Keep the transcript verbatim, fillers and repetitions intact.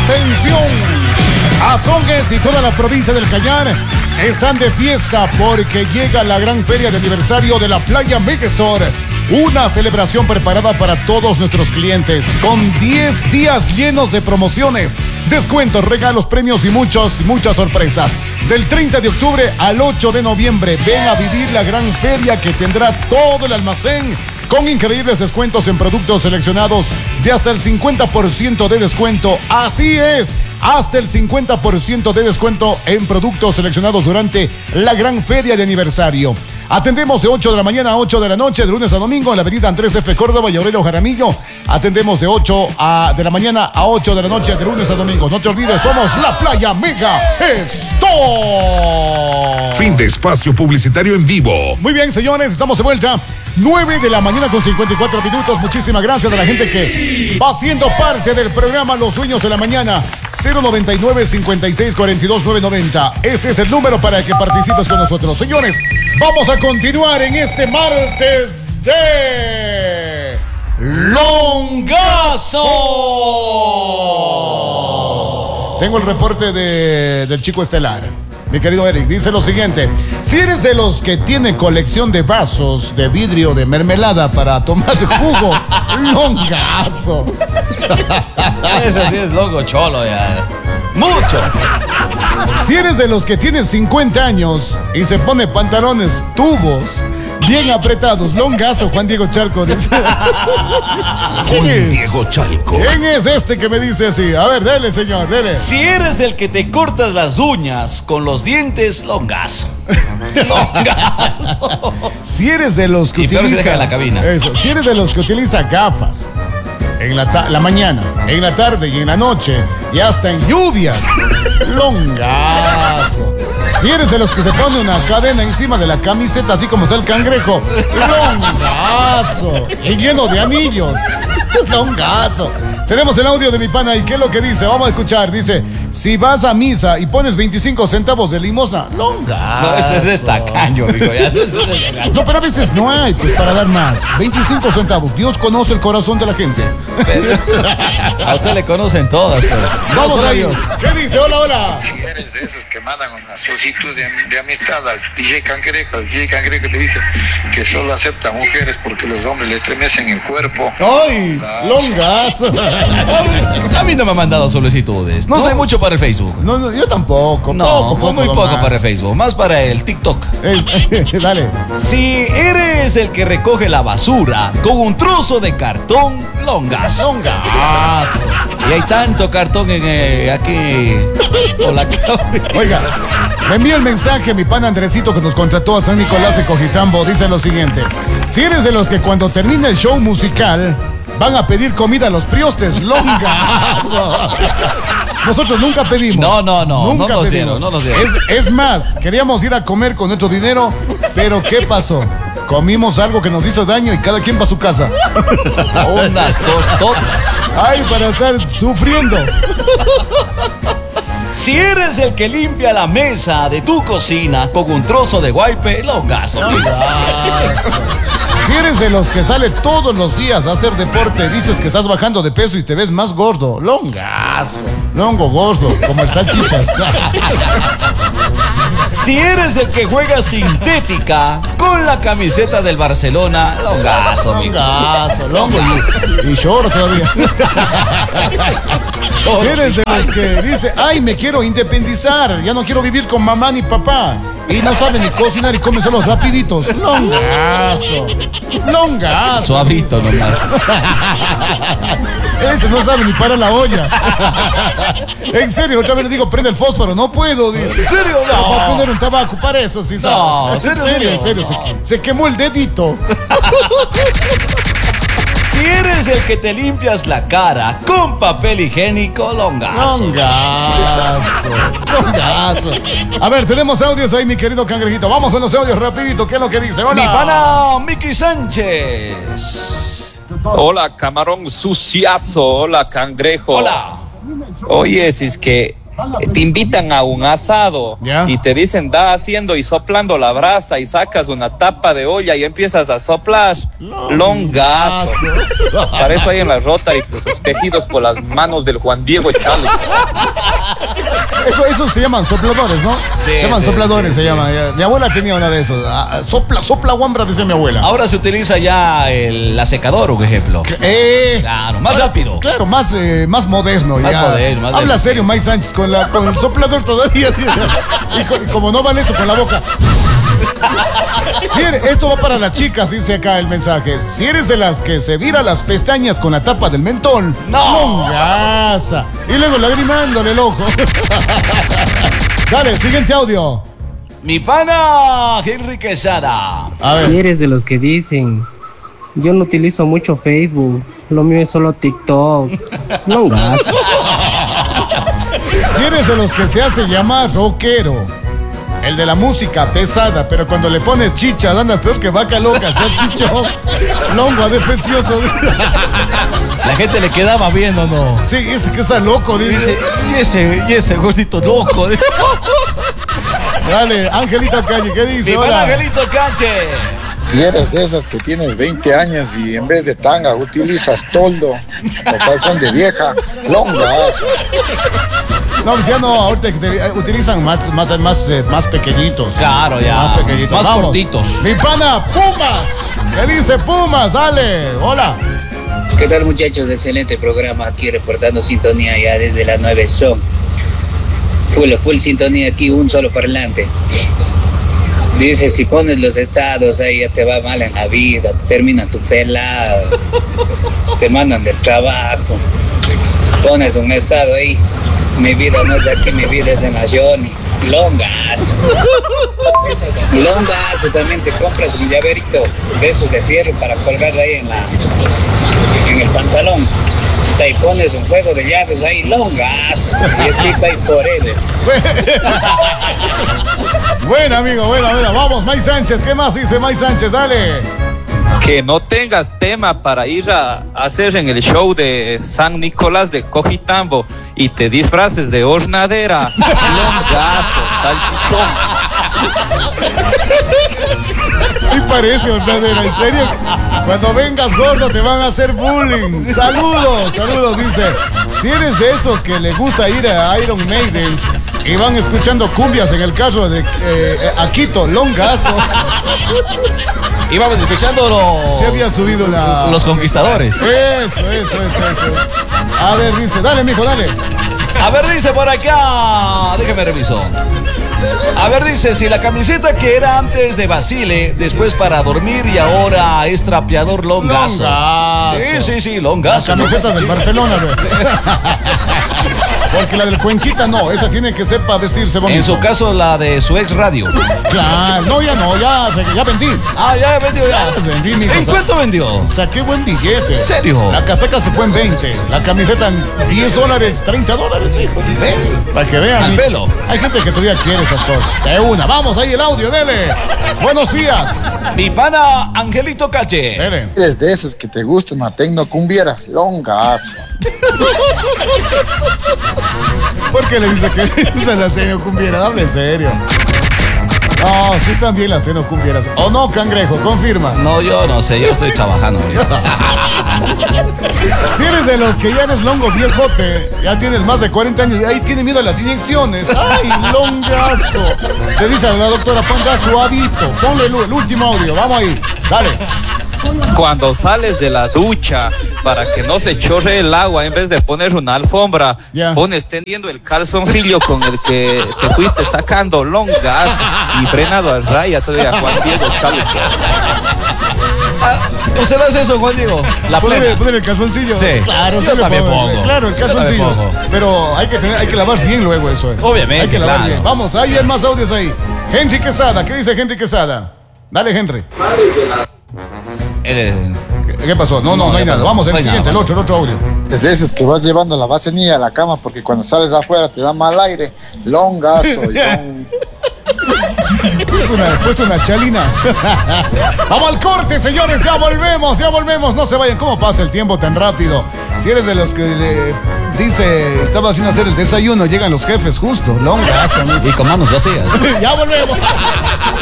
Atención, Azogues y toda la provincia del Cañar están de fiesta porque llega la gran feria de aniversario de la Playa Megastore. Una celebración preparada para todos nuestros clientes con diez días llenos de promociones, descuentos, regalos, premios y muchos, muchas sorpresas. Del treinta de octubre al ocho de noviembre, ven a vivir la gran feria que tendrá todo el almacén con increíbles descuentos en productos seleccionados de hasta el cincuenta por ciento de descuento. Así es, hasta el cincuenta por ciento de descuento en productos seleccionados durante la gran feria de aniversario. Atendemos de ocho de la mañana a ocho de la noche, de lunes a domingo, en la avenida Andrés F. Córdoba y Aurelio Jaramillo. Atendemos de ocho de la mañana a ocho de la noche, de lunes a domingo. No te olvides, somos la Playa Mega Store. Fin de espacio publicitario en vivo. Muy bien, señores, estamos de vuelta. nueve de la mañana con cincuenta y cuatro minutos. Muchísimas gracias a la gente que va siendo parte del programa Los Sueños de la Mañana. cero noventa y nueve, cincuenta y seis, cuarenta y dos, novecientos noventa. Este es el número para que participes con nosotros. Señores, vamos a continuar en este martes de Longazos. Tengo el reporte de, del chico estelar. Mi querido Eric, dice lo siguiente: si eres de los que tiene colección de vasos de vidrio de mermelada para tomar jugo, longazo. Eso sí es loco cholo ya. Mucho. Si eres de los que tiene cincuenta años y se pone pantalones tubos bien apretados, longazo, Juan Diego Chalco. Dice. Juan Diego Chalco. ¿Quién es este que me dice así? A ver, dele, señor, dele. Si eres el que te cortas las uñas con los dientes, longazo. Longazo. Si eres de los que y utiliza peor se deja en la cabina. Eso, si eres de los que utiliza gafas en la, ta- la mañana, en la tarde y en la noche y hasta en lluvias, longazo. Si eres de los que se pone una cadena encima de la camiseta, así como está el cangrejo, longazo. Y lleno de anillos, longazo. Tenemos el audio de mi pana y ¿qué es lo que dice? Vamos a escuchar. Dice, si vas a misa y pones veinticinco centavos de limosna, longazo. No, ese es de tacaño, amigo. Ya, ese es de tacaño. No, pero a veces no hay, pues, para dar más. veinticinco centavos. Dios conoce el corazón de la gente. Pero, a usted le conocen todas. Pero, Vamos no a Dios. ¿Qué dice? Hola, hola. Si eres de esos que mandan una solicitud de, de amistad al D J Cangrejo, al D J Cangrejo le dice que solo acepta mujeres porque los hombres le estremecen el cuerpo. ¡Ay! Longazo. A mí no me han mandado solicitudes. No, No. sé mucho para el Facebook. No, no, yo tampoco. No, poco, muy, poco muy poco nomás. para el Facebook. Más para el TikTok. Eh, dale. Si eres el que recoge la basura con un trozo de cartón, longazo. Longazo. Y hay tanto cartón en, eh, aquí por la cabeza. Oiga, me envía el mensaje a mi pan Andresito que nos contrató a San Nicolás de Cojitambo. Dice lo siguiente: si eres de los que cuando termina el show musical van a pedir comida a los priostes, longazo. Nosotros nunca pedimos. No, no, no, Nunca no nos pedimos. dieron, no nos dieron. Es, es más, queríamos ir a comer con nuestro dinero, pero ¿qué pasó? Comimos algo que nos hizo daño y cada quien va a su casa. Unas tostotas. Ay, para estar sufriendo. Si eres el que limpia la mesa de tu cocina con un trozo de guaype, longazo. Si eres de los que sale todos los días a hacer deporte, dices que estás bajando de peso y te ves más gordo, longazo. Longo gordo, como el salchichas. Si eres el que juega sintética con la camiseta del Barcelona, longazo, amigo. Longazo, longo y, y short todavía. Si eres de los que dice, ay, me quiero independizar, ya no quiero vivir con mamá ni papá, y no sabe ni cocinar y come solo rapiditos, longazo, longazo. Suavito nomás. Ese no sabe ni para la olla. En serio, otra vez le digo, prende el fósforo, no puedo, dice. ¿En serio? No, No. va a poner un tabaco para eso, sí sabe. No, en ¿en serio, serio? en serio, se, se quemó el dedito. Si eres el que te limpias la cara con papel higiénico, longazo. Longazo, longazo. A ver, tenemos audios ahí, mi querido cangrejito. Vamos con los audios rapidito, ¿qué es lo que dice? Hola. Mi pana Miki Sánchez. Hola, camarón suciazo. Hola, cangrejo. Hola. Oye, si es que te invitan a un asado ¿Ya? y te dicen, da haciendo y soplando la brasa y sacas una tapa de olla y empiezas a soplar. Longazo. Para eso hay en las Rotaries esos tejidos por las manos del Juan Diego Chávez. Eso, eso se llaman sopladores, ¿no? Sí, se llaman sí, sopladores, sí, se sí. llama. Mi abuela tenía una de esos. Ah, sopla, sopla guambra, decía mi abuela. Ahora se utiliza ya el, la secadora, un ejemplo. Eh, Claro, más ahora, rápido. Claro, más, eh, más moderno. Más ya. moderno, más Habla del- serio, Mike Sánchez, con, la, con el soplador todavía. Y, con- y como no van eso, con la boca. Si eres- esto va para las chicas, dice acá el mensaje. Si eres de las que se vira las pestañas con la tapa del mentón, ¡No! longaza. Y luego lagrimándole el ojo. Dale, siguiente audio. Mi pana Henry Quesada. A Si ver. eres de los que dicen, yo no utilizo mucho Facebook, lo mío es solo TikTok. No gasto. Si eres de los que se hace llamar rockero, el de la música pesada, pero cuando le pones chicha, andas peor que vaca loca, sea chicho, longo, de precioso. La gente le quedaba viendo, ¿no? Sí, ese que está loco, Dice, dice. y ese, y ese gordito loco. Dale, Angelito Calle, ¿qué dice? Mi pana Hola. Angelito Canche. Si eres de esas que tienes veinte años y en vez de tanga utilizas toldo o calzón de vieja, longazo. No, pues ya no, ahorita te- utilizan más, más, más, eh, más pequeñitos. Claro, ya. Más pequeñitos. Más Vamos. cortitos. Mi pana, Pumas. ¿Qué dice Pumas? Dale, hola. ¿Qué tal, muchachos? Excelente programa aquí reportando sintonía ya desde las nueve son. Full, full sintonía aquí, un solo parlante. Dice, si pones los estados ahí ya te va mal en la vida, te termina tu pelado, te mandan del trabajo. Pones un estado ahí, mi vida no es aquí, mi vida es en la Johnny. Longazo. Longazo, también te compras un llaverito de esos de fierro para colgar ahí en la en el pantalón. Ahí pones un juego de llaves ahí, longas. Y escrito ahí forever. Buena, amigo, buena, buena. Vamos, Mike Sánchez. ¿Qué más dice Mike Sánchez? Dale. Que no tengas tema para ir a, a hacer en el show de San Nicolás de Cojitambo y te disfraces de hornadera, longazo, salchichón. Sí parece, verdadera, en serio. Cuando vengas gordo te van a hacer bullying. Saludos, saludos, dice. Si eres de esos que le gusta ir a Iron Maiden y van escuchando cumbias en el caso de eh, a Quito, longazo. Íbamos escuchando los, Se había subido la... los conquistadores. Eso, eso, eso, eso. A ver, dice, dale, mijo, dale. A ver, dice por acá. Déjame reviso. A ver, dice, si la camiseta que era antes de Basile, después para dormir y ahora es trapeador longazo. Longazo. Sí, sí, sí, Las longazo. camisetas del Barcelona, güey. Porque la del Cuenquita no, esa tiene que ser para vestirse bonito. En su caso, la de su ex radio. Claro, no, ya no, ya, ya vendí. Ah, ya vendió ya. las vendí, mijo. ¿En cuánto vendió? Saqué buen billete. ¿En serio? La casaca se fue en veinte. La camiseta en diez dólares, treinta dólares, hijo. ¿Ves? Para que vean. Al mi- pelo. Hay gente que todavía quiere esas cosas. De una. Vamos, ahí el audio, dele. Buenos días. Mi pana Angelito Cache. Dele. Eres de esos que te gusta una tecnocumbiera, longazo. ¿Por qué le dice que usan las tecnocumbieras? Hable en serio. No, sí están bien las tecnocumbieras. ¿O no, cangrejo? Confirma. No, yo no sé, yo estoy trabajando ahorita. Si eres de los que ya eres longo viejote, ya tienes más de cuarenta años, y ahí tiene miedo a las inyecciones. ¡Ay, longazo! Te dice la doctora, ponga suavito. Ponle el, el último audio. Vamos ahí. Dale. Cuando sales de la ducha para que no se chorre el agua, en vez de poner una alfombra, Ya. pones tendiendo el calzoncillo con el que te fuiste sacando longas y frenado a raya todavía Juan Diego Chávez. ¿Usted hace eso, Juan Diego? La Ponle, plena. ponle el calzoncillo. Sí. Claro, Yo sí le también pongo. Claro, el Yo también calzoncillo. pongo. Pero hay que tener, hay que lavar bien luego eso. eh. Obviamente, Hay que lavar claro. bien. Vamos, ahí hay más audios ahí. Henry Quesada, ¿qué dice Henry Quesada? Dale, Henry. Eh, ¿Qué, qué pasó? No, no, no, No, hay ya nada. pasó. Vamos, el No hay siguiente, nada, el otro, el otro audio. Es de esos que vas llevando la vasenilla a la cama porque cuando sales afuera te da mal aire, longazo. Long... Puesto una, puesto una chalina. Vamos al corte, señores. Ya volvemos, ya volvemos. No se vayan. ¿Cómo pasa el tiempo tan rápido? Si eres de los que le dice, estaba haciendo hacer el desayuno, llegan los jefes justo, longazo, amigo. Y con manos vacías. Ya volvemos.